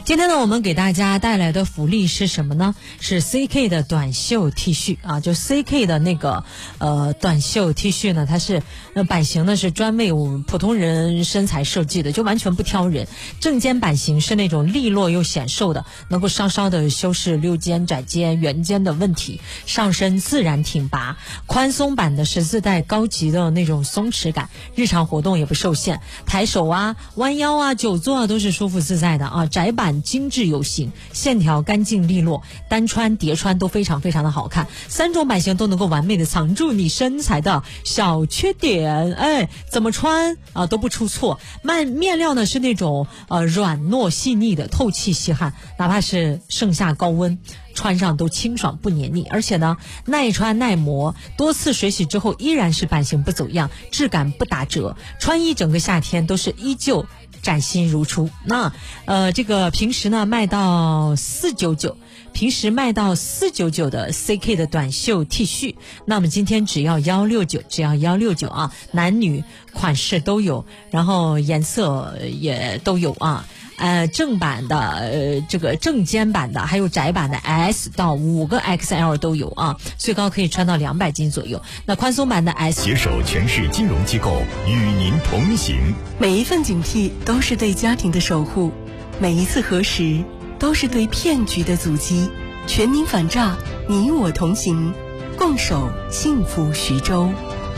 今天呢，我们给大家带来的福利是什么呢？是 CK 的短袖 T 恤啊，就 CK 的那个短袖 T 恤呢，它是版型呢是专为我们普通人身材设计的，就完全不挑人。正肩版型是那种利落又显瘦的，能够稍稍的修饰溜肩、窄肩、圆肩的问题，上身自然挺拔。宽松版的是自带高级的那种松弛感，日常活动也不受限，抬手啊、弯腰啊、久坐啊都是舒服自在的啊。窄版精致有型，线条干净利落，单穿叠穿都非常非常的好看。3种版型都能够完美的藏住你身材的小缺点，怎么穿啊都不出错。面料呢是那种软糯细腻的，透气吸汗，哪怕是盛夏高温穿上都清爽不黏腻，而且呢耐穿耐磨，多次水洗之后依然是版型不走样，质感不打折，穿一整个夏天都是依旧崭新如初。那这个平时呢卖到499，平时卖到499的 CK 的短袖 T 恤，那么今天只要169，只要169啊，男女款式都有，然后颜色也都有啊。正版的这个正肩版的还有窄版的 S 到5个 XL 都有啊，最高可以穿到200斤左右。那宽松版的 S 携手全市金融机构与您同行， 每一份警惕都是对家庭的守护，每一次核实都是对骗局的阻击。全民反诈，你我同行，共守幸福徐州。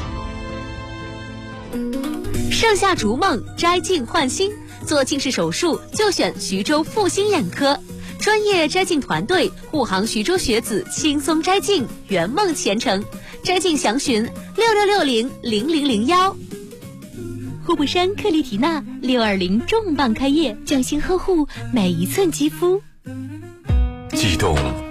盛夏逐梦，摘镜焕新，做近视手术就选徐州复兴眼科，专业摘镜团队护航徐州学子轻松摘镜，圆梦前程。摘镜详询66600001。 户部山克丽缇娜620重磅开业，匠心呵护每一寸肌肤。 激动